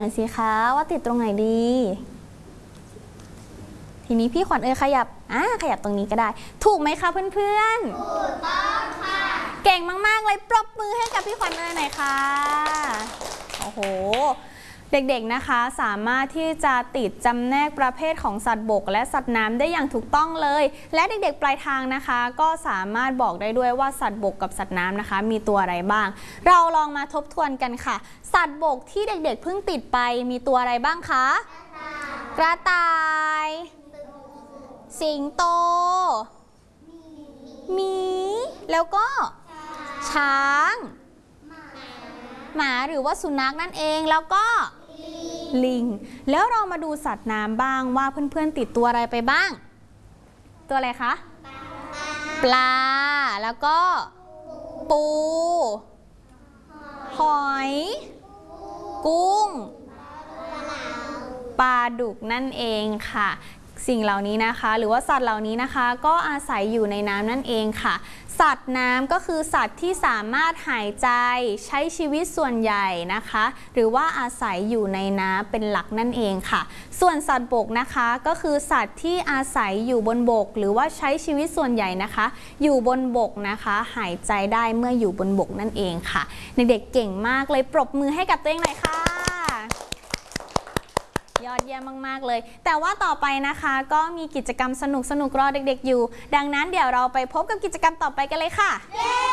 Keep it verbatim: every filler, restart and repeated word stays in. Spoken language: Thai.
หน่อยสิคะว่าติดตรงไหนดีทีนี้พี่ขวัญเอ๋ยขยับอ่าขยับตรงนี้ก็ได้ถูกไหมคะเพื่อนๆถูกต้องค่ะเก่งมากๆเลยปรบมือให้กับพี่ขวัญเอ๋ยหน่อยค่ะโอ้โหเด็กๆนะคะสามารถที่จะติดจำแนกประเภทของสัตว์บกและสัตว์น้ำได้อย่างถูกต้องเลยและเด็กๆปลายทางนะคะก็สามารถบอกได้ด้วยว่าสัตว์บกกับสัตว์น้ำนะคะมีตัวอะไรบ้างเราลองมาทบทวนกันค่ะสัตว์บกที่เด็กๆเพิ่งติดไปมีตัวอะไรบ้างคะกระต่ายสิงโตหมีแล้วก็ช้างหมาหรือว่าสุนัขนั่นเองแล้วก็ลิงแล้วเรามาดูสัตว์น้ำบ้างว่าเพื่อนๆติดตัวอะไรไปบ้างตัวอะไรคะปลาแล้วก็ปูหอยกุ้งปลาดุกนั่นเองค่ะสิ่งเหล่านี้นะคะหรือว่าสัตว์เหล่านี้นะคะก็อาศัยอยู่ในน้ำนั่นเองค่ะสัตว์น้ำก็คือสัตว์ที่สามารถหายใจใช้ชีวิตส่วนใหญ่นะคะหรือว่าอาศัยอยู่ในน้ำเป็นหลักนั่นเองค่ะส่วนสัตว์บกนะคะก็คือสัตว์ที่อาศัยอยู่บนบกหรือว่าใช้ชีวิตส่วนใหญ่นะคะอยู่บนบกนะคะหายใจได้เมื่ออยู่บนบกนั่นเองค่ะเด็กๆเก่งมากเลยปรบมือให้กับตัวเองหน่อยค่ะยอดเยี่ยมมากๆเลยแต่ว่าต่อไปนะคะก็มีกิจกรรมสนุกๆรอเด็กๆอยู่ดังนั้นเดี๋ยวเราไปพบกับกิจกรรมต่อไปกันเลยค่ะ